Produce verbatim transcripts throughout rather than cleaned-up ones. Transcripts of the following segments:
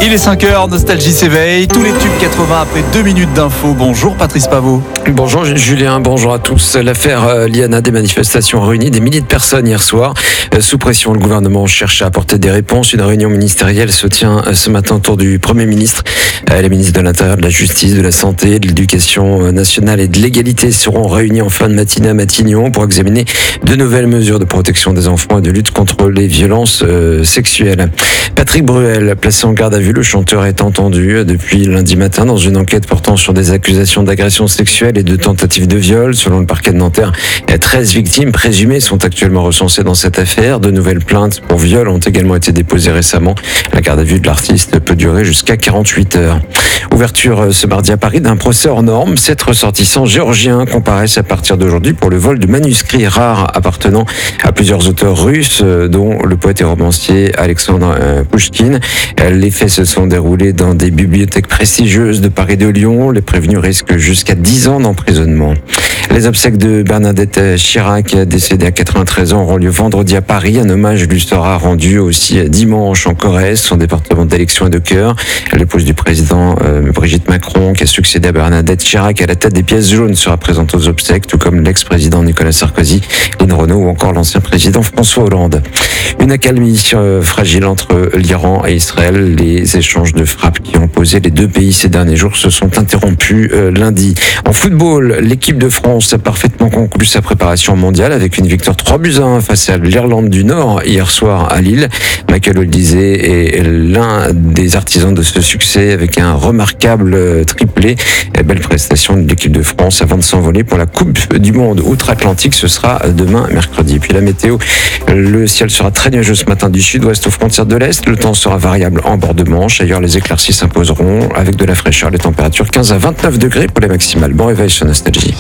Il est cinq heures, Nostalgie s'éveille, tous les tubes quatre-vingts après deux minutes d'info. Bonjour Patrice Pavot. Bonjour Julien, bonjour à tous. L'affaire euh, Liana, des manifestations a réuni des milliers de personnes hier soir. Euh, sous pression, le gouvernement cherche à apporter des réponses. Une réunion ministérielle se tient euh, ce matin autour du Premier ministre. Euh, les ministres de l'Intérieur, de la Justice, de la Santé, de l'Éducation nationale et de l'Égalité seront réunis en fin de matinée à Matignon pour examiner de nouvelles mesures de protection des enfants et de lutte contre les violences euh, sexuelles. Patrick Bruel, placé en garde à vue, le chanteur est entendu depuis lundi matin dans une enquête portant sur des accusations d'agression sexuelle et de tentative de viol. Selon le parquet de Nanterre, treize victimes présumées sont actuellement recensées dans cette affaire. De nouvelles plaintes pour viol ont également été déposées récemment. La garde à vue de l'artiste peut durer jusqu'à quarante-huit heures. Ouverture ce mardi à Paris d'un procès hors norme. Sept ressortissants géorgiens comparaissent à partir d'aujourd'hui pour le vol de manuscrits rares appartenant à plusieurs auteurs russes, dont le poète et romancier Alexandre Pouchkine. Les faits se sont déroulés dans des bibliothèques prestigieuses de Paris et de Lyon. Les prévenus risquent jusqu'à dix ans d'emprisonnement. Les obsèques de Bernadette Chirac, décédée à quatre-vingt-treize ans, auront lieu vendredi à Paris. Un hommage lui sera rendu aussi dimanche en Corrèze, son département d'élection et de cœur. L'épouse du président euh, Brigitte Macron, qui a succédé à Bernadette Chirac à la tête des pièces jaunes, sera présente aux obsèques, tout comme l'ex-président Nicolas Sarkozy, Lynn Renault ou encore l'ancien président François Hollande. Une accalmie euh, fragile entre l'Iran et Israël. Les échanges de frappes qui ont opposé les deux pays ces derniers jours se sont interrompus euh, lundi. En football, l'équipe de France a parfaitement conclu sa préparation mondiale avec une victoire trois buts à un face à l'Irlande du Nord hier soir à Lille. Michael Olise est l'un des artisans de ce succès avec un remarquable triplé. Belle prestation de l'équipe de France avant de s'envoler pour la Coupe du Monde outre-Atlantique. Ce sera demain mercredi. Puis la météo, le ciel sera très nuageux ce matin du sud-ouest aux frontières de l'Est. Le temps sera variable en bord de Manche. Ailleurs, les éclaircies s'imposeront avec de la fraîcheur. Les températures quinze à vingt-neuf degrés pour les maximales. Bon réveil sur Nostalgie.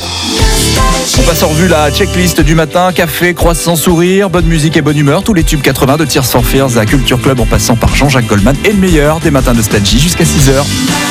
On passe en revue la checklist du matin. Café, croissant, sourire, bonne musique et bonne humeur. Tous les tubes quatre-vingts de Tears for Fears à Culture Club en passant par Jean-Jacques Goldman et le meilleur des matins Nostalgie jusqu'à six heures.